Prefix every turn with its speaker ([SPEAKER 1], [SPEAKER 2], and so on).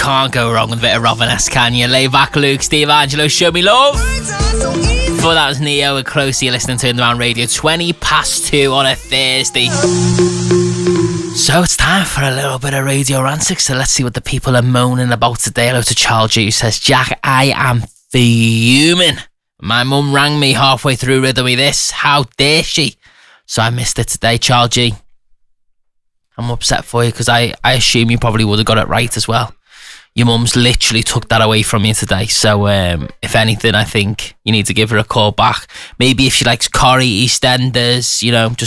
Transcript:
[SPEAKER 1] can't go wrong with a bit of Robin-esque, can you? Lay back, Luke, Steve Angelo, Show Me Love. Before that was Neo with Close. You're listening to Underground Radio, 2:20 on a Thursday. So it's time for a little bit of Radio Rancic. So let's see what the people are moaning about today. Hello to Charles G, who says, Jack, I am fuming. My mum rang me halfway through Riddle Me This. How dare she? So I missed it today, Charles G. I'm upset for you because I assume you probably would have got it right as well. Your mum's literally took that away from you today. So if anything, I think you need to give her a call back. Maybe if she likes Corrie, EastEnders, just